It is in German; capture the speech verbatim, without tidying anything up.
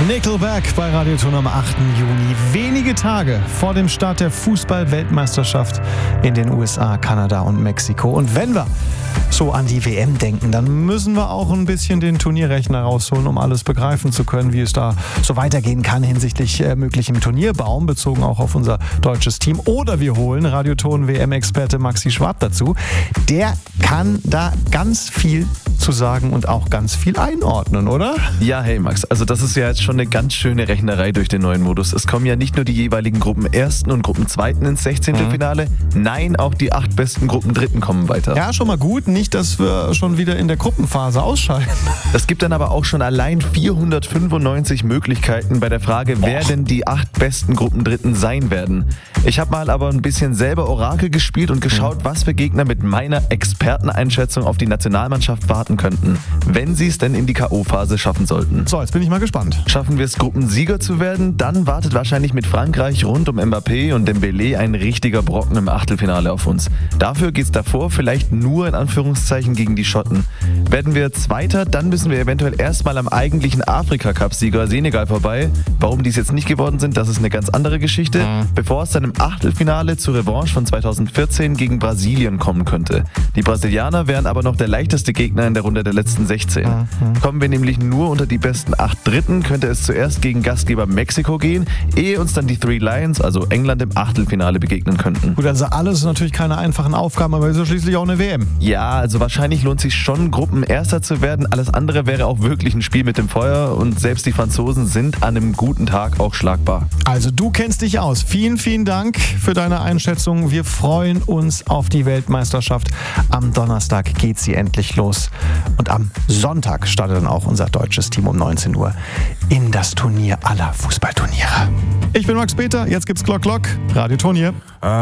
Nickelback bei Radioton am achten Juni. Wenige Tage vor dem Start der Fußball-Weltmeisterschaft in den U S A, Kanada und Mexiko. Und wenn wir so an die W M denken, dann müssen wir auch ein bisschen den Turnierrechner rausholen, um alles begreifen zu können, wie es da so weitergehen kann hinsichtlich äh, möglichem Turnierbaum, bezogen auch auf unser deutsches Team. Oder wir holen Radioton-W M-Experte Maxi Schwab dazu. Der kann da ganz viel zu sagen und auch ganz viel einordnen, oder? Ja, hey Max, also das ist ja jetzt schon eine ganz schöne Rechnerei durch den neuen Modus. Es kommen ja nicht nur die jeweiligen Gruppenersten und Gruppenzweiten ins Sechzehntelfinale, mhm. nein, auch die acht besten Gruppendritten kommen weiter. Ja, schon mal gut, nicht, dass wir schon wieder in der Gruppenphase ausscheiden. Es gibt dann aber auch schon allein vierhundertfünfundneunzig Möglichkeiten bei der Frage, wer Och. denn die acht besten Gruppendritten sein werden. Ich habe mal aber ein bisschen selber Orakel gespielt und geschaut, mhm. was für Gegner mit meiner Experteneinschätzung auf die Nationalmannschaft warten könnten, wenn sie es denn in die K O-Phase schaffen sollten. So, jetzt bin ich mal gespannt. Schaffen wir es, Gruppensieger zu werden, dann wartet wahrscheinlich mit Frankreich rund um Mbappé und Dembélé ein richtiger Brocken im Achtelfinale auf uns. Dafür geht's davor vielleicht nur in Anführungszeichen gegen die Schotten. Werden wir Zweiter, dann müssen wir eventuell erstmal am eigentlichen Afrika-Cup-Sieger Senegal vorbei. Warum die es jetzt nicht geworden sind, das ist eine ganz andere Geschichte. Mhm. Bevor es dann im Achtelfinale zur Revanche von zweitausendvierzehn gegen Brasilien kommen könnte. Die Brasilianer wären aber noch der leichteste Gegner in der Runde der letzten sechzehn. Mhm. Kommen wir nämlich nur unter die besten acht Dritten, könnte es zuerst gegen Gastgeber Mexiko gehen, ehe uns dann die Three Lions, also England, im Achtelfinale begegnen könnten. Gut, also alles ist natürlich keine einfachen Aufgaben, aber es ist ja schließlich auch eine W M. Ja, also wahrscheinlich lohnt sich schon, Gruppenerster zu werden. Alles andere wäre auch wirklich ein Spiel mit dem Feuer und selbst die Franzosen sind an einem guten Tag auch schlagbar. Also du kennst dich aus. Vielen, vielen Dank für deine Einschätzung. Wir freuen uns auf die Weltmeisterschaft. Am Donnerstag geht sie endlich los. Und am Sonntag startet dann auch unser deutsches Team um neunzehn Uhr in das Turnier aller Fußballturniere. Ich bin Max Peter, jetzt gibt's Glock Glock, Radioton hier.